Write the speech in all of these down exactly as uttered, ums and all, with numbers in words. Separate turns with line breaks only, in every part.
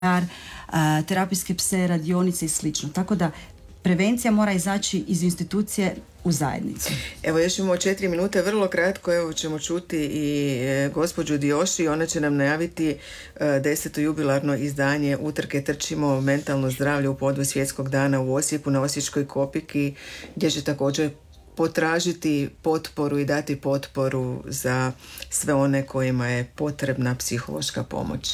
terapijske pse, radionice i slično. Tako da prevencija mora izaći iz institucije u zajednicu.
Evo, još imamo četiri minute, vrlo kratko, evo ćemo čuti i e, gospođu Dioši, ona će nam najaviti e, deseto jubilarno izdanje Utrke trčimo mentalno zdravlje u podvoju Svjetskog dana u Osijeku na Osječkoj Kopiki, gdje će također potražiti potporu i dati potporu za sve one kojima je potrebna psihološka pomoć.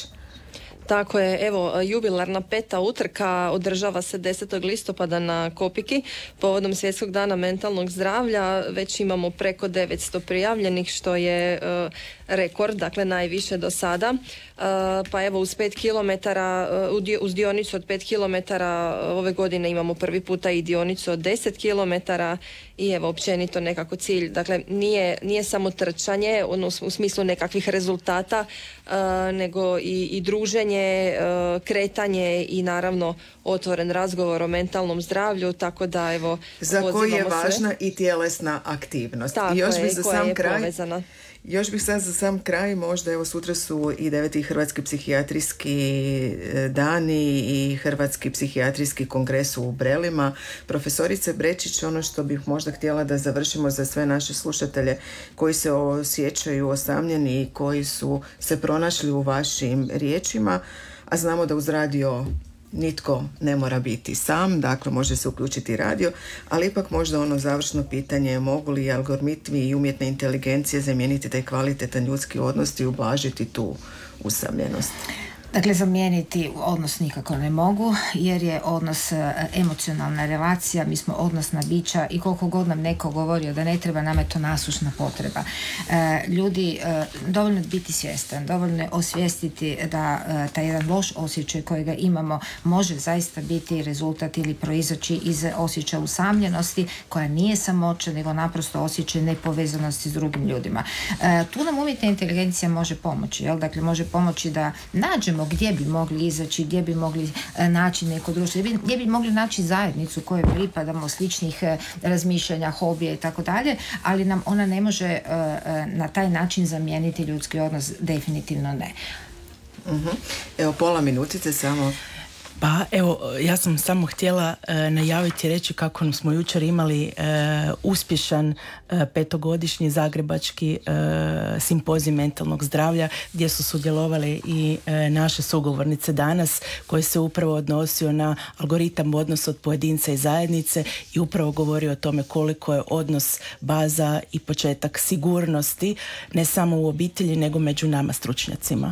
Tako je, evo, jubilarna peta utrka održava se desetog listopada na Kopiki povodom Svjetskog dana mentalnog zdravlja. Već imamo preko devetsto prijavljenih, što je uh, rekord, dakle najviše do sada. Uh, pa evo, uz pet kilometara, uh, uz dionicu od pet kilometara ove godine imamo prvi puta i dionicu od deset kilometara i evo, općenito nekako cilj. Dakle, nije, nije samo trčanje ono, u smislu nekakvih rezultata, uh, nego i, i druženje, kretanje i naravno otvoren razgovor o mentalnom zdravlju, tako da evo
za koji je važna sve. I tjelesna aktivnost.
Tako
I još
je,
bih za sam kraj,
povezana.
Još bih sad za sam kraj, možda evo sutra su i deveti Hrvatski psihijatrijski dani i Hrvatski psihijatrijski kongres u Brelima. Profesorice Brečić, ono što bih možda htjela da završimo za sve naše slušatelje koji se osjećaju osamljeni i koji su se pronašli u vašim riječima, a znamo da uz radio nitko ne mora biti sam, dakle može se uključiti radio, ali ipak možda ono završno pitanje, mogu li algoritmi i umjetne inteligencije zamijeniti taj kvalitetan ljudski odnos i ublažiti tu usamljenost?
Dakle, zamijeniti odnos nikako ne mogu, jer je odnos emocionalna relacija, mi smo odnosna bića i koliko god nam neko govorio da ne treba, nam je to nasušna potreba. E, ljudi, e, dovoljno biti svjestan, dovoljno je osvijestiti da e, taj jedan loš osjećaj kojega imamo može zaista biti rezultat ili proizaći iz osjećaja usamljenosti, koja nije samoća, nego naprosto osjećaj nepovezanosti s drugim ljudima. E, tu nam umjetna inteligencija može pomoći, jel? Dakle, može pomoći da nađemo gdje bi mogli izaći, gdje bi mogli e, naći neko društvo, gdje bi, gdje bi mogli naći zajednicu kojoj pripadamo, sličnih e, razmišljanja, hobija i tako dalje, ali nam ona ne može e, e, na taj način zamijeniti ljudski odnos, definitivno ne.
Uh-huh. Evo, pola minutice samo.
Pa evo, ja sam samo htjela e, najaviti i reći kako smo jučer imali e, uspješan e, petogodišnji zagrebački e, simpozij mentalnog zdravlja gdje su sudjelovali i e, naše sugovornice danas, koji se upravo odnosio na algoritam odnos od pojedinca i zajednice i upravo govori o tome koliko je odnos baza i početak sigurnosti ne samo u obitelji nego među nama stručnjacima.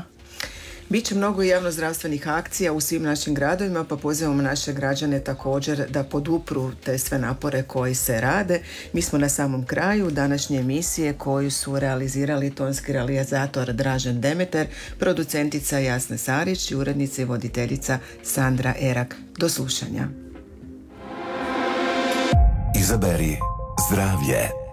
Biće mnogo javnozdravstvenih akcija u svim našim gradovima, pa pozivamo naše građane također da podupru te sve napore koji se rade. Mi smo na samom kraju današnje emisije koju su realizirali tonski realizator Dražen Demeter, producentica Jasna Sarić i urednica i voditeljica Sandra Erak. Do slušanja.
Izaberi zdravlje.